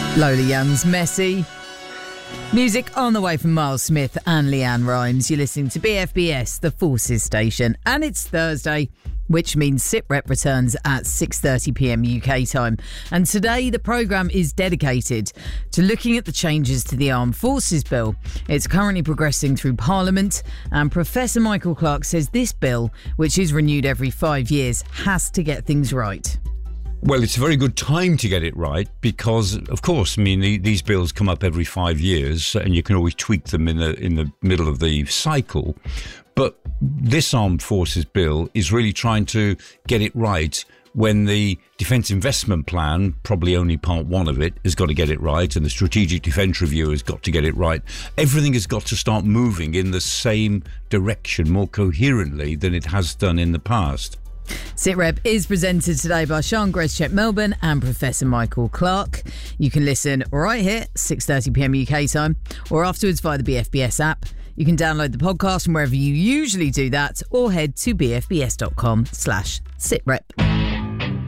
Lola Young's Messy. Music on the way from Miles Smith and Leanne Rimes. You're listening to BFBS, the Forces station, and it's Thursday, which means SITREP returns at 6:30pm UK time. And today the programme is dedicated to looking at the changes to the Armed Forces Bill. It's currently progressing through Parliament, and Professor Michael Clark says this bill, which is renewed every 5 years, has to get things right. Well, it's a very good time to get it right because, of course, I mean, these bills come up every 5 years and you can always tweak them in the middle of the cycle. But this Armed Forces Bill is really trying to get it right when the Defence Investment Plan, probably only part one of it, has got to get it right, and the Strategic Defence Review has got to get it right. Everything has got to start moving in the same direction more coherently than it has done in the past. SITREP is presented today by Sian Greschek Melbourne and Professor Michael Clark. You can listen right here, 6:30pm UK time, or afterwards via the BFBS app. You can download the podcast from wherever you usually do that, or head to bfbs.com/SITREP.